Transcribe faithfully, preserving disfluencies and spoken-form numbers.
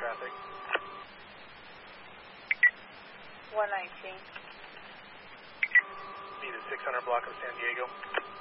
traffic. one nineteen. Be the six hundred block of San Diego.